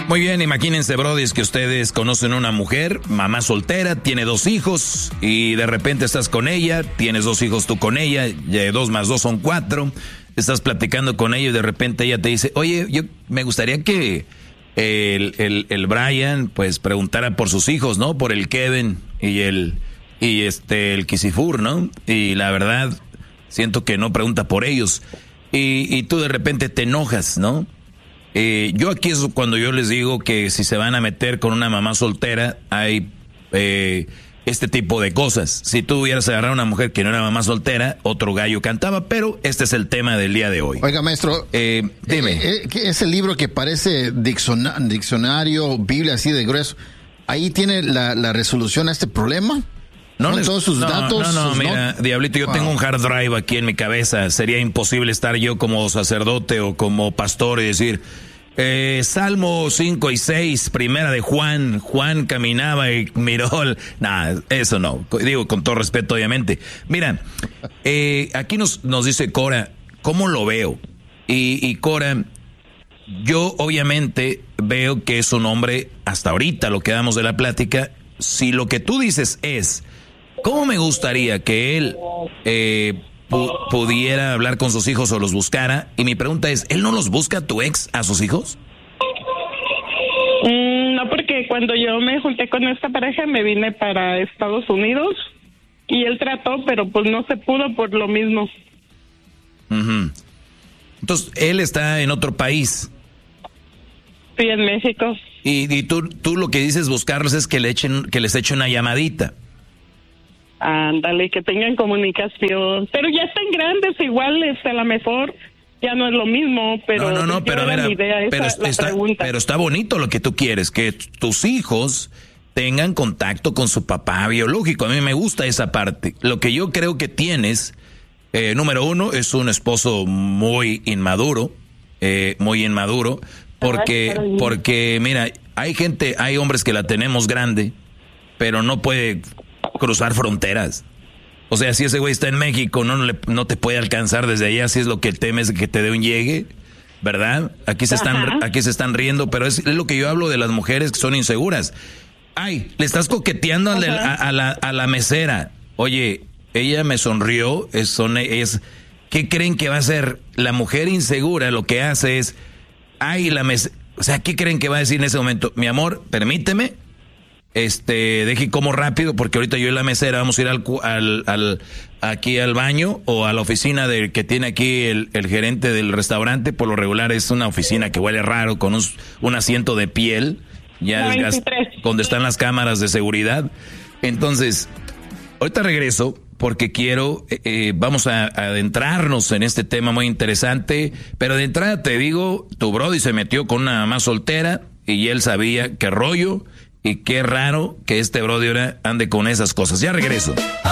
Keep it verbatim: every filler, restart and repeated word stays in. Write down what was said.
Muy bien, imagínense, brodis, que ustedes conocen una mujer, mamá soltera, tiene dos hijos y de repente estás con ella, tienes dos hijos tú con ella, dos más dos son cuatro, estás platicando con ella y de repente ella te dice, oye, yo me gustaría que el, el, el Brian pues preguntara por sus hijos, ¿no? Por el Kevin y el, y este, el Kisifur, ¿no? Y la verdad, siento que no pregunta por ellos y, y tú de repente te enojas, ¿no? Eh, yo aquí es cuando yo les digo que si se van a meter con una mamá soltera, hay eh, este tipo de cosas. Si tú hubieras agarrado a una mujer que no era mamá soltera, otro gallo cantaba, pero este es el tema del día de hoy. Oiga, maestro, eh, dime. Eh, eh, ¿qué es el libro que parece dicciona- diccionario, Biblia así de grueso? ¿Ahí tiene la, la resolución a este problema? No ¿Son les, todos sus no, datos? No, no, sus mira, not- Diablito, yo wow. tengo un hard drive aquí en mi cabeza. Sería imposible estar yo como sacerdote o como pastor y decir, eh, Salmo cinco y seis, primera de Juan, Juan caminaba y miró, nada, eso no, digo con todo respeto obviamente. Mira, eh, aquí nos, nos dice Cora, ¿cómo lo veo? Y, y Cora, yo obviamente veo que es un hombre, hasta ahorita lo que damos de la plática, si lo que tú dices es, ¿cómo me gustaría que él eh, pu- pudiera hablar con sus hijos o los buscara? Y mi pregunta es, ¿él no los busca tu ex a sus hijos? Mm, no, porque cuando yo me junté con esta pareja me vine para Estados Unidos y él trató, pero pues no se pudo por lo mismo. Uh-huh. Entonces, él está en otro país. Sí, en México. Y, y tú, tú lo que dices buscarlos es que, le echen, que les eche una llamadita. Ándale, que tengan comunicación. Pero ya están grandes, igual este, a lo mejor ya no es lo mismo, pero no, no, no, pero, era mira, mi idea, esa pero, es la está, pregunta. pero está bonito lo que tú quieres, que tus hijos tengan contacto con su papá biológico. A mí me gusta esa parte. Lo que yo creo que tienes, eh, número uno, es un esposo muy inmaduro, eh, muy inmaduro, porque, porque, mira, hay gente, hay hombres que la tenemos grande, pero no puede cruzar fronteras. O sea, si ese güey está en México, no, no, le, no te puede alcanzar desde allá, si es lo que temes que te dé un llegue, ¿verdad? Aquí se están, Ajá. aquí se están riendo, pero es, es lo que yo hablo de las mujeres que son inseguras. Ay, le estás coqueteando a, a, a, la, a la mesera. Oye, ella me sonrió, es, son, es, ¿qué creen que va a hacer? La mujer insegura lo que hace es, ay, la mesera, o sea, ¿qué creen que va a decir en ese momento? Mi amor, permíteme. Este, deje como rápido porque ahorita yo y la mesera vamos a ir al, al, al aquí al baño o a la oficina del que tiene aquí el, el gerente del restaurante. Por lo regular es una oficina que huele raro con un, un asiento de piel, ya desgast, donde están las cámaras de seguridad. Entonces, ahorita regreso porque quiero, eh, vamos a, a adentrarnos en este tema muy interesante, pero de entrada te digo, tu brody se metió con una mamá soltera y él sabía qué rollo. Y qué raro que este brody ahora ande con esas cosas. Ya regreso.